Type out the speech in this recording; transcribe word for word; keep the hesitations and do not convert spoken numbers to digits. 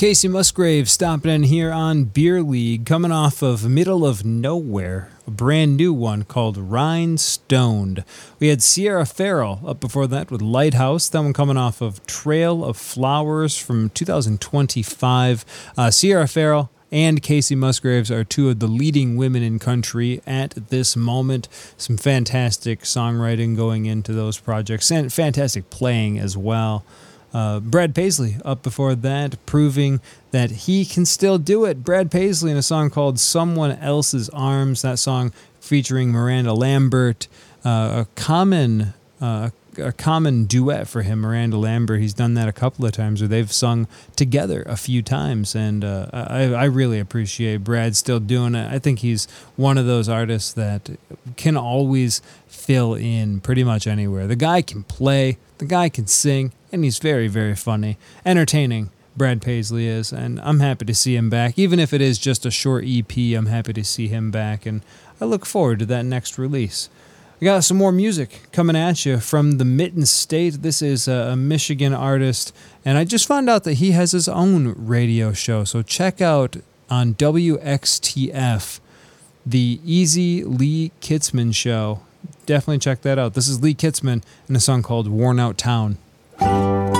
Casey Musgrave stopping in here on Beer League, coming off of Middle of Nowhere, a brand new one called Rhinestoned. We had Sierra Farrell up before that with Lighthouse, that one coming off of Trail of Flowers from two thousand twenty-five. Uh, Sierra Farrell and Casey Musgraves are two of the leading women in country at this moment. Some fantastic songwriting going into those projects and fantastic playing as well. Uh, Brad Paisley up before that, proving that he can still do it. Brad Paisley in a song called Someone Else's Arms, that song featuring Miranda Lambert, uh, a common uh, a common duet for him, Miranda Lambert. He's done that a couple of times where they've sung together a few times, and uh, I, I really appreciate Brad still doing it. I think he's one of those artists that can always fill in pretty much anywhere. The guy can play, the guy can sing, and he's very, very funny. Entertaining, Brad Paisley is, and I'm happy to see him back. Even if it is just a short E P, I'm happy to see him back, and I look forward to that next release. We got some more music coming at you from the Mitten State. This is a Michigan artist, and I just found out that he has his own radio show, so check out on W X T F, the Easy Lee Kitzman Show. Definitely check that out. This is Lee Kitzman in a song called Worn Out Town.